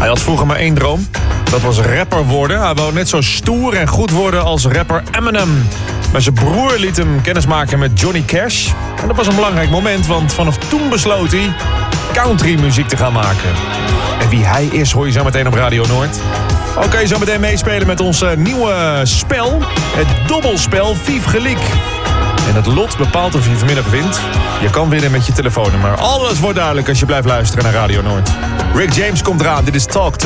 Hij had vroeger maar één droom. Dat was rapper worden. Hij wou net zo stoer en goed worden als rapper Eminem. Maar zijn broer liet hem kennismaken met Johnny Cash. En dat was een belangrijk moment, want vanaf toen besloot hij countrymuziek te gaan maken. En wie hij is, hoor je zo meteen op Radio Noord. Oké, zo meteen meespelen met ons nieuwe spel. Het dobbelspel Vief Geliek. En het lot bepaalt of je vanmiddag wint. Je kan winnen met je telefoonnummer. Alles wordt duidelijk als je blijft luisteren naar Radio Noord. Rick James komt eraan. Dit is Talk.